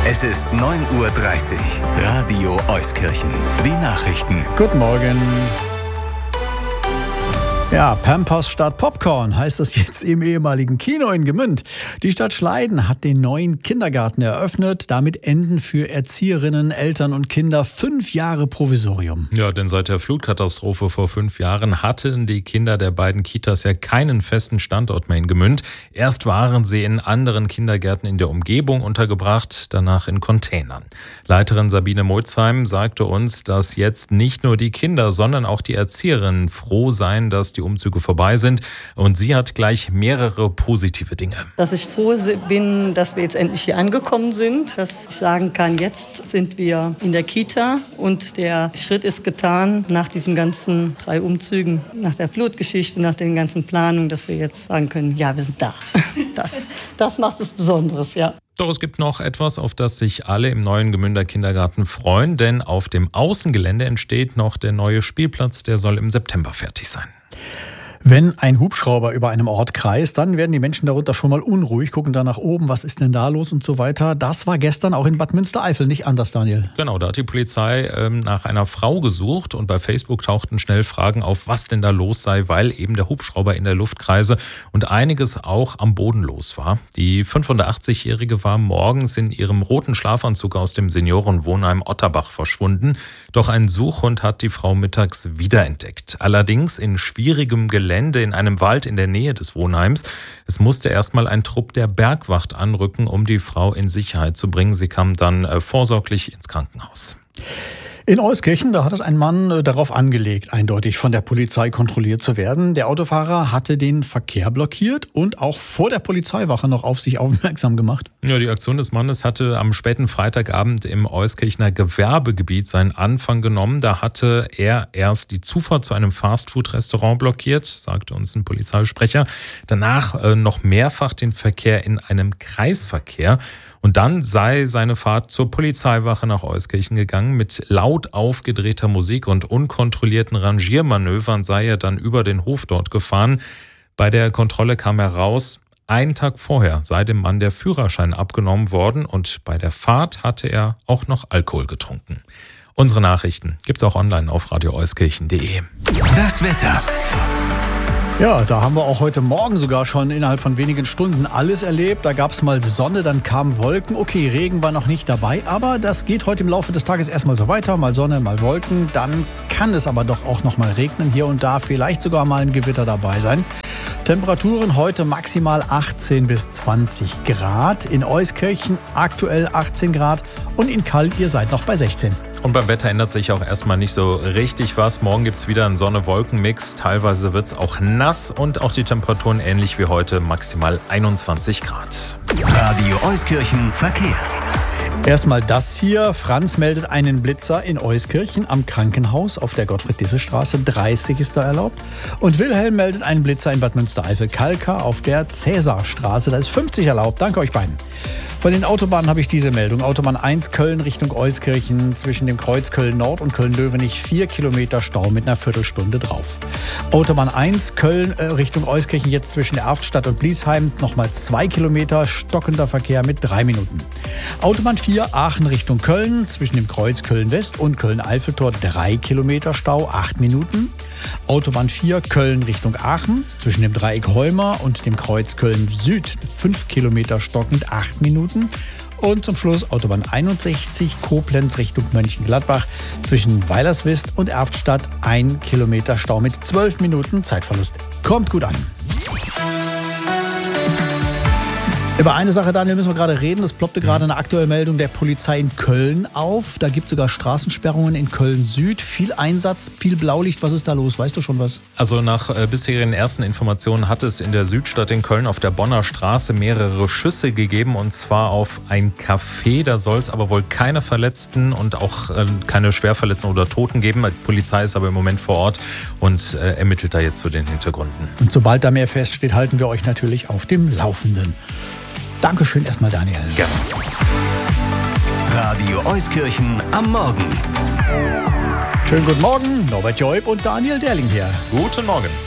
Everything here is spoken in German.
Es ist 9:30 Uhr. Radio Euskirchen. Die Nachrichten. Guten Morgen. Ja, Pampers statt Popcorn heißt das jetzt im ehemaligen Kino in Gmünd. Die Stadt Schleiden hat den neuen Kindergarten eröffnet. Damit enden für Erzieherinnen, Eltern und Kinder 5 Jahre Provisorium. Ja, denn seit der Flutkatastrophe vor 5 Jahren hatten die Kinder der beiden Kitas ja keinen festen Standort mehr in Gmünd. Erst waren sie in anderen Kindergärten in der Umgebung untergebracht, danach in Containern. Leiterin Sabine Motzheim sagte uns, dass jetzt nicht nur die Kinder, sondern auch die Erzieherinnen froh seien, dass die Umzüge vorbei sind. Und sie hat gleich mehrere positive Dinge. Dass ich froh bin, dass wir jetzt endlich hier angekommen sind. Dass ich sagen kann, jetzt sind wir in der Kita und der Schritt ist getan nach diesen ganzen 3 Umzügen, nach der Flutgeschichte, nach den ganzen Planungen, dass wir jetzt sagen können, ja, wir sind da. Das macht es Besonderes, ja. Doch es gibt noch etwas, auf das sich alle im neuen Gmünder Kindergarten freuen, denn auf dem Außengelände entsteht noch der neue Spielplatz, der soll im September fertig sein. Wenn ein Hubschrauber über einem Ort kreist, dann werden die Menschen darunter schon mal unruhig, gucken da nach oben, was ist denn da los und so weiter. Das war gestern auch in Bad Münstereifel nicht anders, Daniel. Genau, da hat die Polizei nach einer Frau gesucht und bei Facebook tauchten schnell Fragen auf, was denn da los sei, weil eben der Hubschrauber in der Luft kreise und einiges auch am Boden los war. Die 85-Jährige war morgens in ihrem roten Schlafanzug aus dem Seniorenwohnheim Otterbach verschwunden. Doch ein Suchhund hat die Frau mittags wiederentdeckt. Allerdings in schwierigem Gelände in einem Wald in der Nähe des Wohnheims. Es musste erstmal ein Trupp der Bergwacht anrücken, um die Frau in Sicherheit zu bringen. Sie kam dann vorsorglich ins Krankenhaus. In Euskirchen, da hat es ein Mann darauf angelegt, eindeutig von der Polizei kontrolliert zu werden. Der Autofahrer hatte den Verkehr blockiert und auch vor der Polizeiwache noch auf sich aufmerksam gemacht. Ja, die Aktion des Mannes hatte am späten Freitagabend im Euskirchener Gewerbegebiet seinen Anfang genommen. Da hatte er erst die Zufahrt zu einem Fastfood-Restaurant blockiert, sagte uns ein Polizeisprecher. Danach noch mehrfach den Verkehr in einem Kreisverkehr. Und dann sei seine Fahrt zur Polizeiwache nach Euskirchen gegangen. Mit laut aufgedrehter Musik und unkontrollierten Rangiermanövern sei er dann über den Hof dort gefahren. Bei der Kontrolle kam heraus, einen Tag vorher sei dem Mann der Führerschein abgenommen worden und bei der Fahrt hatte er auch noch Alkohol getrunken. Unsere Nachrichten gibt's auch online auf radioeuskirchen.de. Das Wetter. Ja, da haben wir auch heute Morgen sogar schon innerhalb von wenigen Stunden alles erlebt. Da gab es mal Sonne, dann kamen Wolken. Okay, Regen war noch nicht dabei, aber das geht heute im Laufe des Tages erstmal so weiter. Mal Sonne, mal Wolken. Dann kann es aber doch auch noch mal regnen. Hier und da vielleicht sogar mal ein Gewitter dabei sein. Temperaturen heute maximal 18 bis 20 Grad. In Euskirchen aktuell 18 Grad und in Kall, ihr seid noch bei 16. Und beim Wetter ändert sich auch erstmal nicht so richtig was. Morgen gibt es wieder einen Sonne-Wolken-Mix. Teilweise wird es auch nass und auch die Temperaturen ähnlich wie heute, maximal 21 Grad. Radio Euskirchen Verkehr. Erstmal das hier. Franz meldet einen Blitzer in Euskirchen am Krankenhaus auf der Gottfried-Disse-Straße. 30 ist da erlaubt. Und Wilhelm meldet einen Blitzer in Bad Münstereifel-Kalka auf der Cäsarstraße. Da ist 50 erlaubt. Danke euch beiden. Von den Autobahnen habe ich diese Meldung. Autobahn 1 Köln Richtung Euskirchen zwischen dem Kreuz Köln-Nord und Köln-Löwenich 4 Kilometer Stau mit einer Viertelstunde drauf. Autobahn 1 Köln Richtung Euskirchen jetzt zwischen der Erftstadt und Bliesheim nochmal 2 Kilometer stockender Verkehr mit 3 Minuten. Autobahn 4 Aachen Richtung Köln zwischen dem Kreuz Köln-West und Köln-Eiffeltor 3 Kilometer Stau, 8 Minuten. Autobahn 4 Köln Richtung Aachen zwischen dem Dreieck Holmer und dem Kreuz Köln-Süd 5 Kilometer stockend, 8 Minuten. Und zum Schluss Autobahn 61 Koblenz Richtung Mönchengladbach zwischen Weilerswist und Erftstadt 1 Kilometer Stau mit 12 Minuten Zeitverlust. Kommt gut an. Über eine Sache, Daniel, müssen wir gerade reden. Es ploppte gerade eine aktuelle Meldung der Polizei in Köln auf. Da gibt es sogar Straßensperrungen in Köln-Süd. Viel Einsatz, viel Blaulicht. Was ist da los? Weißt du schon was? Also nach bisherigen ersten Informationen hat es in der Südstadt in Köln auf der Bonner Straße mehrere Schüsse gegeben. Und zwar auf ein Café. Da soll es aber wohl keine Verletzten und auch keine Schwerverletzten oder Toten geben. Die Polizei ist aber im Moment vor Ort und ermittelt da jetzt zu den Hintergründen. Und sobald da mehr feststeht, halten wir euch natürlich auf dem Laufenden. Dankeschön erstmal, Daniel. Gerne. Radio Euskirchen am Morgen. Schönen guten Morgen, Norbert Joib und Daniel Derling hier. Guten Morgen.